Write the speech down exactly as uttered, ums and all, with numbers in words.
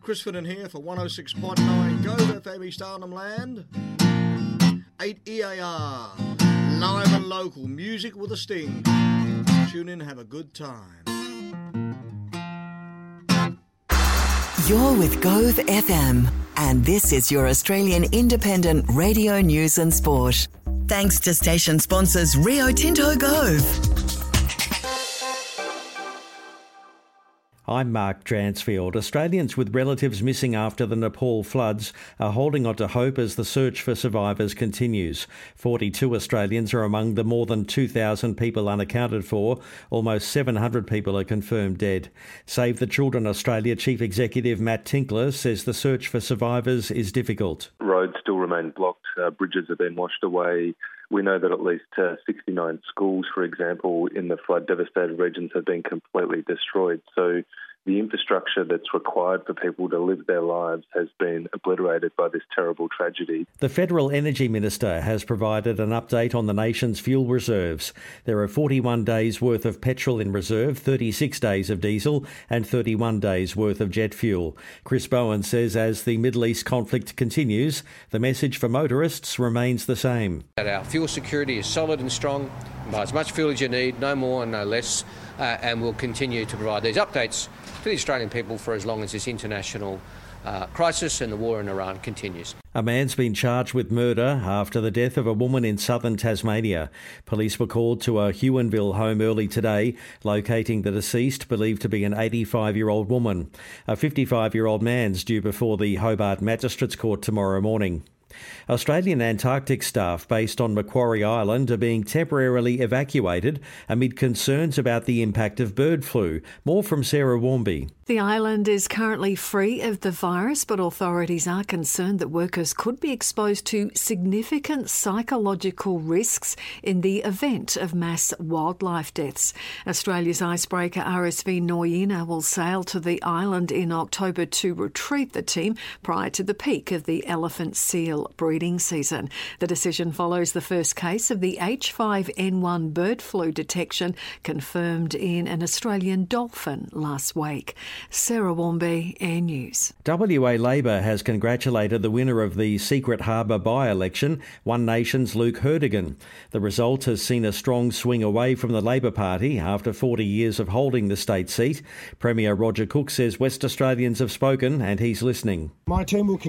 Chris Finnan here for one oh six point nine Go F M East Arnhem Land. eight E A R. Live and local. Music with a sting. Tune in and have a good time. You're with Gove F M, and this is your Australian independent radio news and sport. Thanks to station sponsors Rio Tinto Gove. I'm Mark Dransfield. Australians with relatives missing after the Nepal floods are holding on to hope as the search for survivors continues. forty-two Australians are among the more than two thousand people unaccounted for. Almost seven hundred people are confirmed dead. Save the Children Australia Chief Executive Matt Tinkler says the search for survivors is difficult. Roads still remain blocked, uh, bridges have been washed away. We know that at least uh, sixty-nine schools, for example, in the flood-devastated regions have been completely destroyed. So the infrastructure that's required for people to live their lives has been obliterated by this terrible tragedy. The Federal Energy Minister has provided an update on the nation's fuel reserves. There are forty-one days worth of petrol in reserve, thirty-six days of diesel and thirty-one days worth of jet fuel. Chris Bowen says as the Middle East conflict continues, the message for motorists remains the same. Our fuel security is solid and strong. Buy as much fuel as you need, no more and no less, uh, and we'll continue to provide these updates to the Australian people for as long as this international uh, crisis and the war in Iran continues. A man's been charged with murder after the death of a woman in southern Tasmania. Police were called to a Huonville home early today, locating the deceased, believed to be an eighty-five-year-old woman. A fifty-five-year-old man's due before the Hobart Magistrates Court tomorrow morning. Australian Antarctic staff based on Macquarie Island are being temporarily evacuated amid concerns about the impact of bird flu. More from Sarah Warmby. The island is currently free of the virus, but authorities are concerned that workers could be exposed to significant psychological risks in the event of mass wildlife deaths. Australia's icebreaker R S V Noyina will sail to the island in October to retrieve the team prior to the peak of the elephant seal breeding season. The decision follows the first case of the H five N one bird flu detection confirmed in an Australian dolphin last week. Sarah Warmby, Air News. W A Labor has congratulated the winner of the Secret Harbour by-election, One Nation's Luke Herdigan. The result has seen a strong swing away from the Labor Party after forty years of holding the state seat. Premier Roger Cook says West Australians have spoken and he's listening. My team will